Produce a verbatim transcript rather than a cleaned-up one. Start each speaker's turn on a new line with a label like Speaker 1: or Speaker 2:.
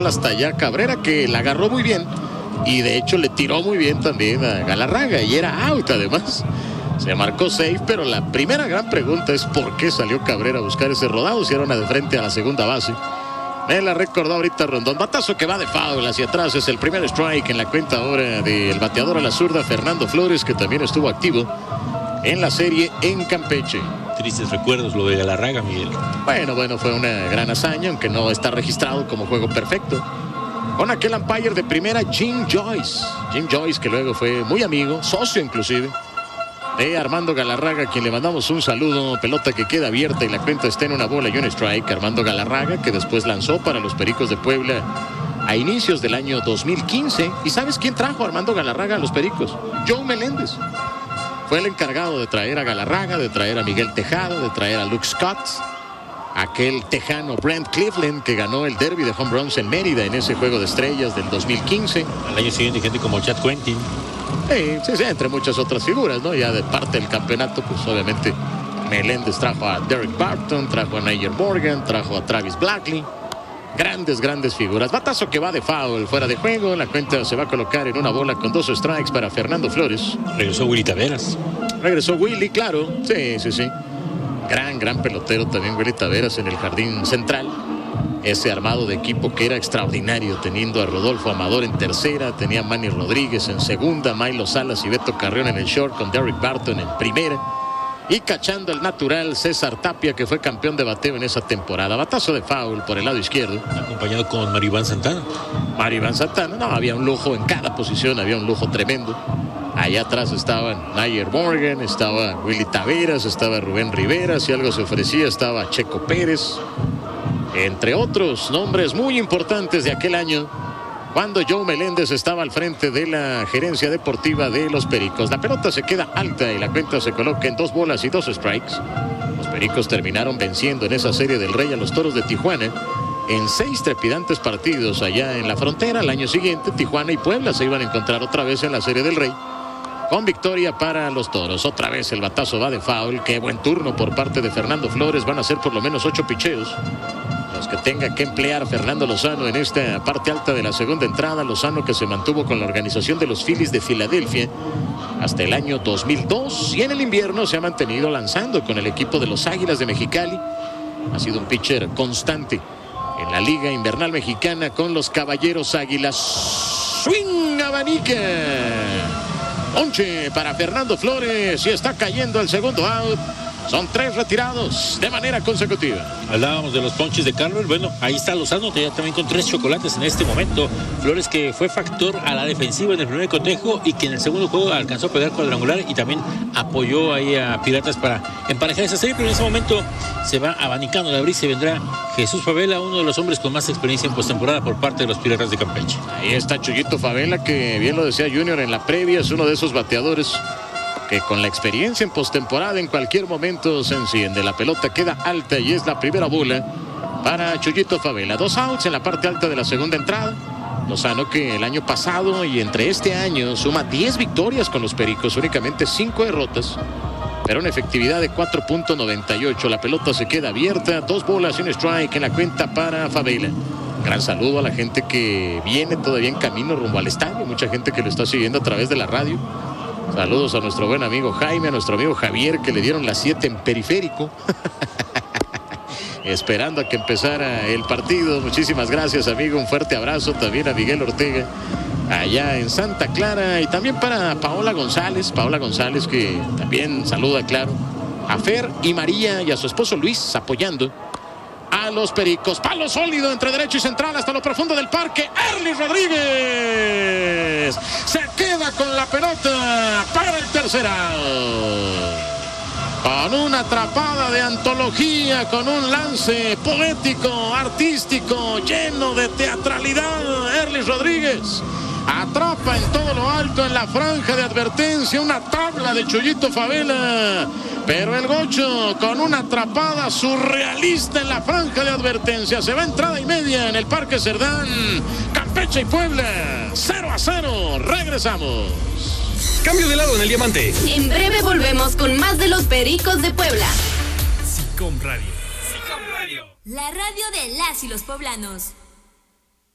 Speaker 1: hasta allá Cabrera, que la agarró muy bien y de hecho le tiró muy bien también a Galarraga y era out además. Se marcó safe, pero la primera gran pregunta es ¿por qué salió Cabrera a buscar ese rodado si era una de frente a la segunda base? Me la recordó ahorita Rondón. Batazo que va de foul hacia atrás. Es el primer strike en la cuenta ahora del bateador a la zurda Fernando Flores, que también estuvo activo en la serie en Campeche.
Speaker 2: Tristes recuerdos lo de Galarraga, Miguel.
Speaker 1: Bueno, bueno, fue una gran hazaña, aunque no está registrado como juego perfecto. Con aquel umpire de primera, Jim Joyce. Jim Joyce, que luego fue muy amigo, socio inclusive, de Armando Galarraga, quien le mandamos un saludo. Pelota que queda abierta y la cuenta está en una bola y un strike. Armando Galarraga, que después lanzó para los Pericos de Puebla a inicios del año dos mil quince. ¿Y sabes quién trajo a Armando Galarraga a los Pericos? Joe Meléndez. Fue el encargado de traer a Galarraga, de traer a Miguel Tejada, de traer a Luke Scott, aquel tejano Brent Cleveland que ganó el derby de home runs en Mérida en ese juego de estrellas del dos mil quince.
Speaker 2: Al año siguiente gente como Chad Quentin.
Speaker 1: Sí, sí, sí, entre muchas otras figuras, ¿no? Ya de parte del campeonato, pues obviamente Meléndez trajo a Derek Barton, trajo a Nayer Morgan, trajo a Travis Blackley. Grandes, grandes figuras. Batazo que va de foul, fuera de juego. La cuenta se va a colocar en una bola con dos strikes para Fernando Flores.
Speaker 2: Regresó Willy Taveras.
Speaker 1: Regresó Willy, claro. Sí, sí, sí. Gran, gran pelotero también Willy Taveras en el jardín central. Ese armado de equipo que era extraordinario, teniendo a Rodolfo Amador en tercera, tenía a Manny Rodríguez en segunda, Milo Salas y Beto Carrión en el short, con Derek Barton en primera. Y cachando el natural César Tapia, que fue campeón de bateo en esa temporada. Batazo de foul por el lado izquierdo.
Speaker 2: Acompañado con Maribán Santana.
Speaker 1: Maribán Santana, no, había un lujo en cada posición, había un lujo tremendo. Allá atrás estaban Nayer Morgan, estaba Willy Taveras, estaba Rubén Rivera, si algo se ofrecía, estaba Checo Pérez. Entre otros nombres muy importantes de aquel año, cuando Joe Meléndez estaba al frente de la gerencia deportiva de los Pericos. La pelota se queda alta y la cuenta se coloca en dos bolas y dos strikes. Los Pericos terminaron venciendo en esa serie del Rey a los Toros de Tijuana en seis trepidantes partidos allá en la frontera. Al año siguiente, Tijuana y Puebla se iban a encontrar otra vez en la serie del Rey, con victoria para los Toros. Otra vez el batazo va de foul. Qué buen turno por parte de Fernando Flores. Van a ser por lo menos ocho picheos los que tenga que emplear Fernando Lozano en esta parte alta de la segunda entrada. Lozano, que se mantuvo con la organización de los Phillies de Filadelfia hasta el año dos mil dos, y en el invierno se ha mantenido lanzando con el equipo de los Águilas de Mexicali. Ha sido un pitcher constante en la Liga Invernal Mexicana con los Caballeros Águilas. Swing, abanica. Ponche para Fernando Flores y está cayendo el segundo out. Son tres retirados de manera consecutiva.
Speaker 2: Hablábamos de los ponches de Carlos. Bueno, ahí está Lozano, ya también con tres chocolates en este momento. Flores, que fue factor a la defensiva en el primer cotejo y que en el segundo juego alcanzó a pegar cuadrangular y también apoyó ahí a Piratas para emparejar esa serie. Pero en ese momento se va abanicando la brisa y vendrá Jesús Favela, uno de los hombres con más experiencia en postemporada por parte de los Piratas de Campeche.
Speaker 1: Ahí está Chuyito Favela, que bien lo decía Junior en la previa, es uno de esos bateadores que con la experiencia en postemporada en cualquier momento se enciende. La pelota queda alta y es la primera bola para Chuyito Favela. Dos outs en la parte alta de la segunda entrada. Lozano, que el año pasado y entre este año suma diez victorias con los Pericos, únicamente cinco derrotas, pero una efectividad de cuatro punto noventa y ocho. La pelota se queda abierta, dos bolas y un strike en la cuenta para Favela. Gran saludo a la gente que viene todavía en camino rumbo al estadio, mucha gente que lo está siguiendo a través de la radio. Saludos a nuestro buen amigo Jaime, a nuestro amigo Javier, que le dieron las siete en periférico. Esperando a que empezara el partido. Muchísimas gracias, amigo. Un fuerte abrazo también a Miguel Ortega, allá en Santa Clara. Y también para Paola González. Paola González, que también saluda, claro, a Fer y María y a su esposo Luis, apoyando a los Pericos. Palo sólido entre derecho y central hasta lo profundo del parque. Erlis Rodríguez se queda con la pelota para el tercer out. Con una atrapada de antología, con un lance poético, artístico, lleno de teatralidad, Erlis Rodríguez atrapa en todo lo alto en la franja de advertencia, una tabla de Chuyito Favela, pero el Gocho con una atrapada surrealista en la franja de advertencia. Se va entrada y media en el Parque Cerdán. Campeche y Puebla, cero a cero. Regresamos.
Speaker 3: Cambio de lado en el diamante.
Speaker 4: En breve volvemos con más de los Pericos de Puebla.
Speaker 3: SICOM Radio. SICOM Radio.
Speaker 4: La radio de las y los poblanos.